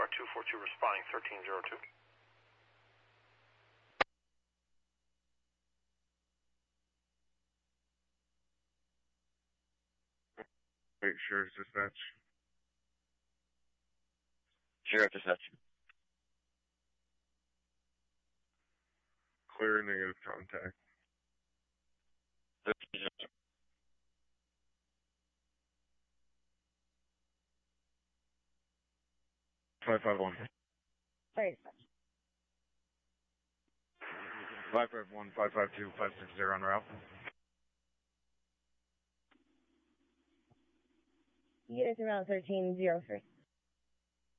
car 242 responding 1302. Wait, Sheriff's Dispatch. Sheriff Dispatch. Clear negative contact. 1302. Five 551, 552, 560 on route. Units around 1303.